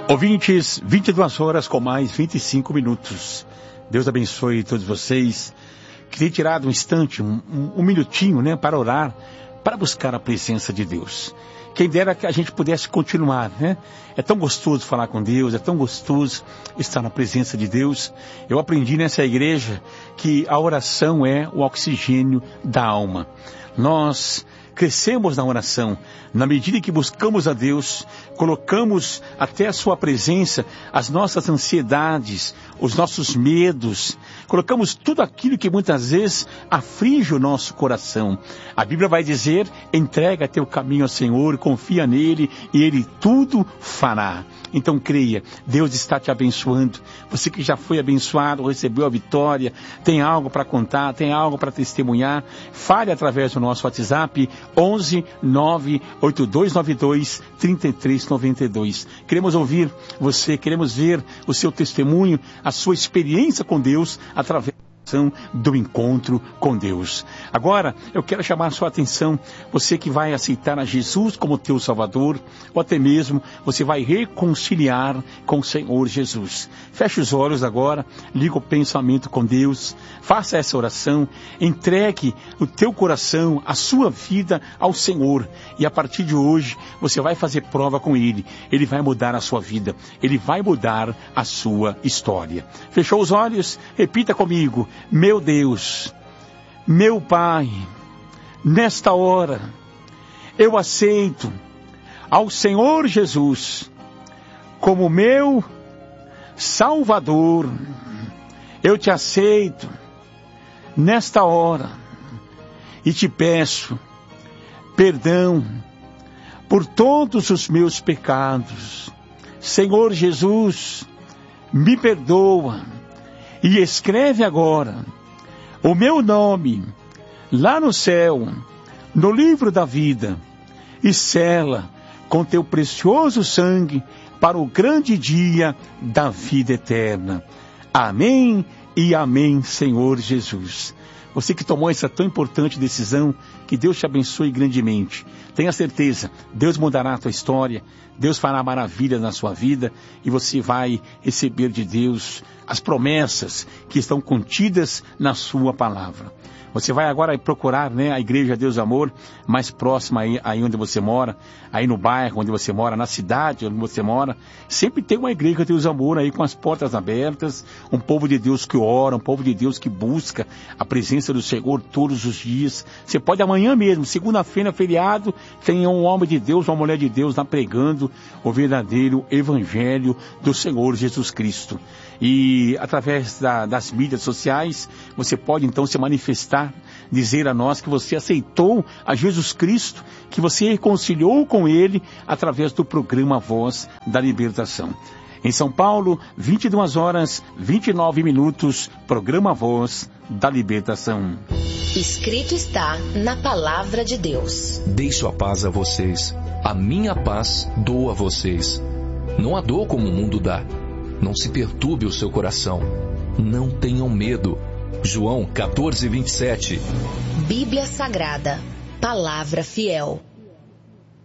Ouvintes, 22 horas com mais 25 minutos. Deus abençoe todos vocês. Queria tirar um instante, um minutinho, né, para orar, para buscar a presença de Deus. Quem dera que a gente pudesse continuar, né? É tão gostoso falar com Deus, é tão gostoso estar na presença de Deus. Eu aprendi nessa igreja que a oração é o oxigênio da alma. Nós crescemos na oração, na medida que buscamos a Deus, colocamos até a sua presença as nossas ansiedades, os nossos medos, colocamos tudo aquilo que muitas vezes aflige o nosso coração. A Bíblia vai dizer, entrega teu caminho ao Senhor, confia nele e ele tudo fará. Então creia, Deus está te abençoando. Você que já foi abençoado, recebeu a vitória, tem algo para contar, tem algo para testemunhar, fale através do nosso WhatsApp 11 98292 3392. Queremos ouvir você, queremos ver o seu testemunho, a sua experiência com Deus através do encontro com Deus. Agora, eu quero chamar a sua atenção, você que vai aceitar a Jesus como teu Salvador, ou até mesmo você vai reconciliar com o Senhor Jesus. Feche os olhos agora, liga o pensamento com Deus, faça essa oração, entregue o teu coração, a sua vida ao Senhor, e a partir de hoje, você vai fazer prova com Ele. Ele vai mudar a sua vida, Ele vai mudar a sua história. Fechou os olhos? Repita comigo. Meu Deus, meu Pai, nesta hora, eu aceito ao Senhor Jesus como meu Salvador. Eu te aceito nesta hora e te peço perdão por todos os meus pecados. Senhor Jesus, me perdoa. E escreve agora o meu nome lá no céu, no livro da vida, e sela com teu precioso sangue para o grande dia da vida eterna. Amém e amém, Senhor Jesus. Você que tomou essa tão importante decisão, que Deus te abençoe grandemente. Tenha certeza, Deus mudará a tua história, Deus fará maravilhas na sua vida e você vai receber de Deus as promessas que estão contidas na sua palavra. Você vai agora procurar, né, a Igreja Deus Amor mais próxima aí onde você mora, aí no bairro onde você mora, na cidade onde você mora. Sempre tem uma Igreja Deus Amor aí com as portas abertas, um povo de Deus que ora, um povo de Deus que busca a presença do Senhor todos os dias. Você pode amanhã mesmo, segunda-feira, feriado, tem um homem de Deus, uma mulher de Deus lá pregando o verdadeiro Evangelho do Senhor Jesus Cristo. E através das mídias sociais, você pode então se manifestar, dizer a nós que você aceitou a Jesus Cristo, que você reconciliou com Ele através do programa Voz da Libertação. Em São Paulo, 22 horas, 29 minutos, programa Voz da Libertação. Escrito está na Palavra de Deus. Deixo a paz a vocês, a minha paz dou a vocês. Não a dou como o mundo dá. Não se perturbe o seu coração. Não tenham medo. João 14:27. Bíblia Sagrada, Palavra Fiel.